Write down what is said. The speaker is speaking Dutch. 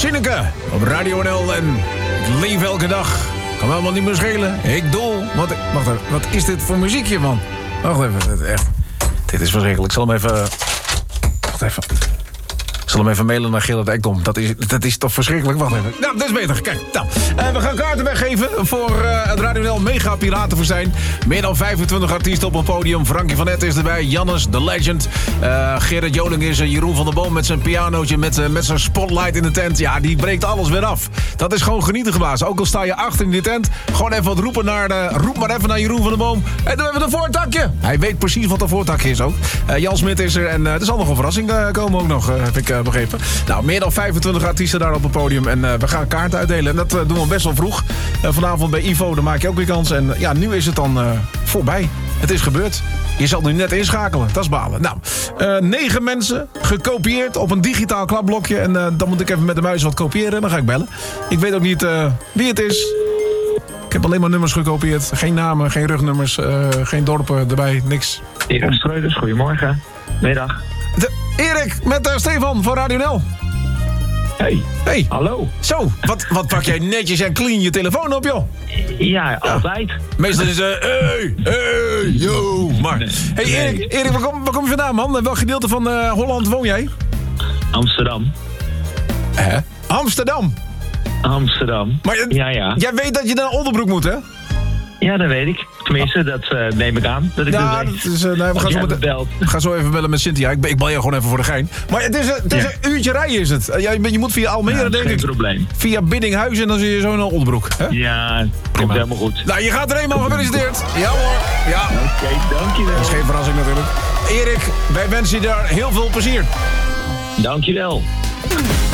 Sineke op Radio NL en ik leef elke dag. Kan me allemaal niet meer schelen. Ik dol. Wacht even, wat is dit voor muziekje, man? Wacht even, echt. Dit is verschrikkelijk. Ik zal hem even... Wacht even. Ik zal hem even mailen naar Gerard Ekdom. Dat is toch verschrikkelijk? Wacht even. Nou, dat is beter. Kijk, nou. We gaan kaarten weggeven voor het Radio NL Mega Piratenfestijn. Meer dan 25 artiesten op een podium. Frankie van Etten is erbij. Jannes, The Legend. Gerrit Joling is er. Jeroen van der Boom met zijn pianootje. Met zijn spotlight in de tent. Ja, die breekt alles weer af. Dat is gewoon genieten gebaas. Ook al sta je achter in die tent. Gewoon even wat roepen roep maar even naar Jeroen van der Boom. En dan hebben we een voortakje. Hij weet precies wat een voortakje is ook. Jan Smit is er. En er zal nog een verrassing komen ook nog. Heb ik begrepen. Nou, meer dan 25 artiesten daar op het podium. En we gaan kaarten uitdelen. En dat doen we best wel vroeg. Vanavond bij Ivo, dan maak je ook weer kans. En ja, nu is het dan voorbij. Het is gebeurd. Je zal nu net inschakelen. Dat is balen. Nou, 9 mensen gekopieerd op een digitaal klapblokje. En dan moet ik even met de muis wat kopiëren. En dan ga ik bellen. Ik weet ook niet wie het is. Ik heb alleen maar nummers gekopieerd. Geen namen, geen rugnummers, geen dorpen erbij, niks. Erik Streuders, goedemorgen. Middag. Erik, met Stefan van Radio NL. Hey. Hallo. Zo, wat pak jij netjes en clean je telefoon op, joh? Ja, altijd. Meestal is hey, yo, maar... Hey Erik, waar kom je vandaan, man? Welk gedeelte van Holland woon jij? Amsterdam. Amsterdam. Maar ja. Jij weet dat je naar Oldenbroek moet, hè? Ja, dat weet ik. Tenminste, dat neem ik aan. Dat ik ja, dat is, we gaan zo even bellen met Cynthia. Ik bel je gewoon even voor de gein. Maar het is een uurtje rijden is het. Je moet via Almere, denk ik. Geen probleem. Via Biddinghuizen en dan zie je zo naar Oldenbroek. Hè? Ja, komt helemaal goed. Nou, je gaat er eenmaal. Gefeliciteerd. Ja hoor. Ja. Oké, dankjewel. Dat is geen verrassing natuurlijk. Erik, wij wensen je daar heel veel plezier. Dankjewel.